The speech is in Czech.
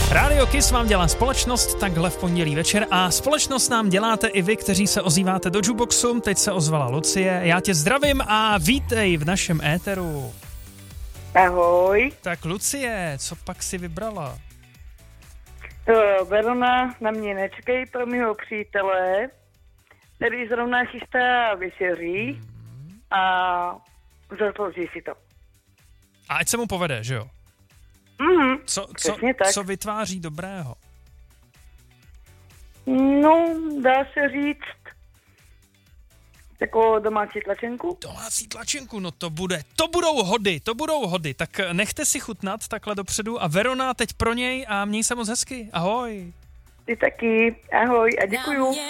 Radio Kiss vám dělá společnost takhle v pondělí večer a společnost nám děláte i vy, kteří se ozýváte do Jukeboxu. Teď se ozvala Lucie, já tě zdravím a vítej v našem éteru. Ahoj. Tak Lucie, co pak si vybrala? Verona na mě nečkej pro mého přítele, který zrovna chystá večeří a zaslouží si to. A ať se mu povede, že jo? Co vytváří dobrého? No, dá se říct takovou domácí tlačenku. Domácí tlačenku, no to budou hody. Tak nechte si chutnat takhle dopředu a Verona teď pro něj a měj se moc hezky. Ahoj. Ty taky, ahoj a děkuju.